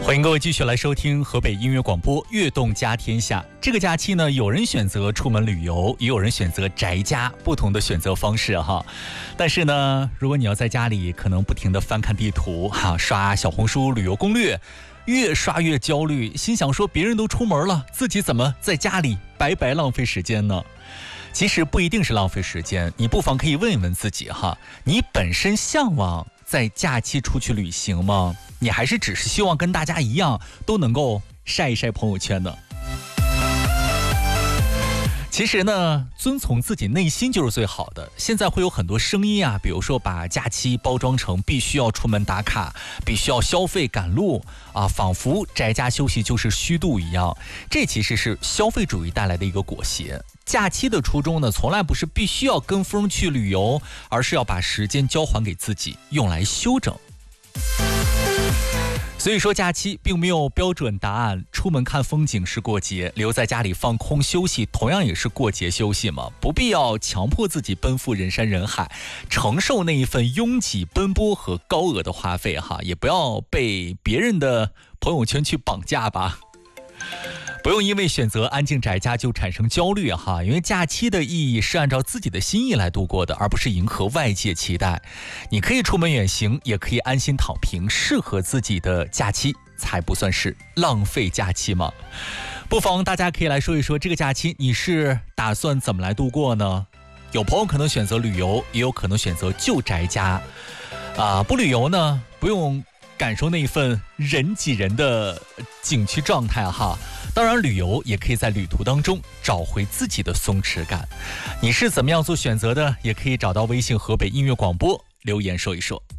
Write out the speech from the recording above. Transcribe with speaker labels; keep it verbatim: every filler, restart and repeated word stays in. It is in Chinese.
Speaker 1: 欢迎各位继续来收听河北音乐广播《悦动家天下》。这个假期呢，有人选择出门旅游，也有人选择宅家，不同的选择方式哈。但是呢，如果你要在家里可能不停地翻看地图哈，刷小红书旅游攻略，越刷越焦虑，心想说别人都出门了，自己怎么在家里白白浪费时间呢？其实不一定是浪费时间，你不妨可以问一问自己哈，你本身向往在假期出去旅行吗？你还是只是希望跟大家一样都能够晒一晒朋友圈呢？其实呢，遵从自己内心就是最好的。现在会有很多声音啊，比如说把假期包装成必须要出门打卡，必须要消费赶路啊，仿佛宅家休息就是虚度一样。这其实是消费主义带来的一个裹挟。假期的初衷呢，从来不是必须要跟风去旅游，而是要把时间交还给自己，用来休整。所以说假期并没有标准答案，出门看风景是过节，留在家里放空休息同样也是过节休息嘛，不必要强迫自己奔赴人山人海，承受那一份拥挤奔波和高额的花费哈，也不要被别人的朋友圈去绑架吧。不用因为选择安静宅家就产生焦虑哈，因为假期的意义是按照自己的心意来度过的，而不是迎合外界期待。你可以出门远行，也可以安心躺平，适合自己的假期才不算是浪费假期嘛。不妨大家可以来说一说，这个假期你是打算怎么来度过呢？有朋友可能选择旅游，也有可能选择就宅家啊。不旅游呢，不用感受那一份人挤人的景区状态哈。当然旅游也可以在旅途当中找回自己的松弛感。你是怎么样做选择的？也可以找到微信河北音乐广播留言说一说。